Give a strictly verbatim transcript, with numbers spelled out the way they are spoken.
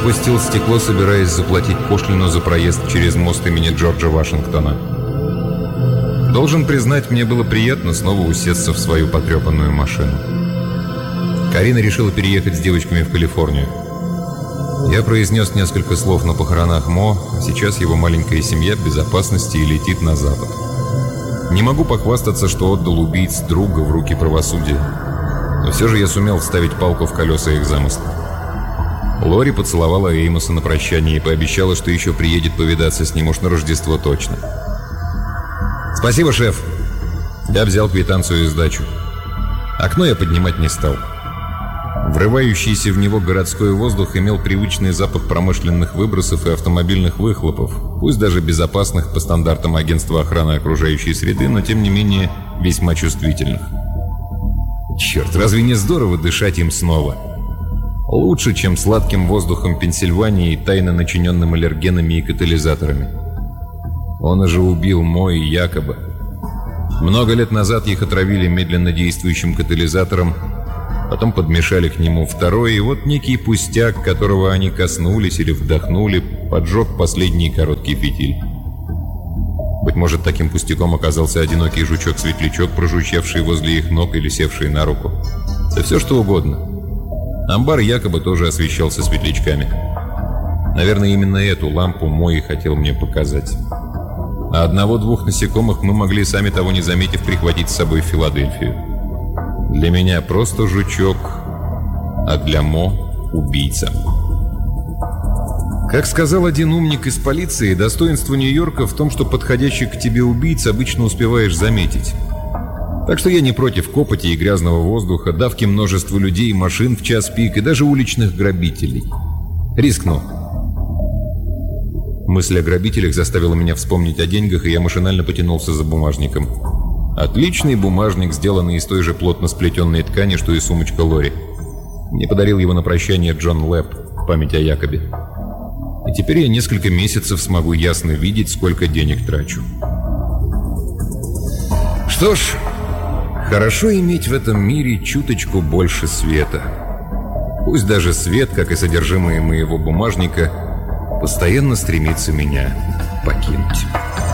опустил стекло, собираясь заплатить пошлину за проезд через мост имени Джорджа Вашингтона. Должен признать, мне было приятно снова усесться в свою потрепанную машину. Карина решила переехать с девочками в Калифорнию. Я произнес несколько слов на похоронах Мо, а сейчас его маленькая семья в безопасности и летит на запад. Не могу похвастаться, что отдал убийц друга в руки правосудия, но все же я сумел вставить палку в колеса их замысла. Лори поцеловала Эймоса на прощание и пообещала, что еще приедет повидаться с ним уж на Рождество точно. «Спасибо, шеф!» Я взял квитанцию и сдачу. Окно я поднимать не стал. Врывающийся в него городской воздух имел привычный запах промышленных выбросов и автомобильных выхлопов, пусть даже безопасных по стандартам Агентства охраны окружающей среды, но тем не менее весьма чувствительных. Черт, разве не здорово дышать им снова? Лучше, чем сладким воздухом Пенсильвании, тайно начиненным аллергенами и катализаторами. Он же убил Мо и Якоба. Много лет назад их отравили медленно действующим катализатором, потом подмешали к нему второй, и вот некий пустяк, которого они коснулись или вдохнули, поджег последний короткий фитиль. Быть может, таким пустяком оказался одинокий жучок-светлячок, прожучавший возле их ног или севший на руку. Да все что угодно. Амбар якобы тоже освещался светлячками. Наверное, именно эту лампу Мо и хотел мне показать. А одного-двух насекомых мы могли, сами того не заметив, прихватить с собой в Филадельфию. Для меня просто жучок, а для Мо – убийца. Как сказал один умник из полиции, достоинство Нью-Йорка в том, что подходящих к тебе убийц обычно успеваешь заметить. Так что я не против копоти и грязного воздуха, давки множества людей и машин в час пик и даже уличных грабителей. Рискну. Мысль о грабителях заставила меня вспомнить о деньгах, и я машинально потянулся за бумажником. Отличный бумажник, сделанный из той же плотно сплетенной ткани, что и сумочка Лори. Мне подарил его на прощание Джон Лэб в память о Якобе. И теперь я несколько месяцев смогу ясно видеть, сколько денег трачу. Что ж, хорошо иметь в этом мире чуточку больше света. Пусть даже свет, как и содержимое моего бумажника, постоянно стремится меня покинуть.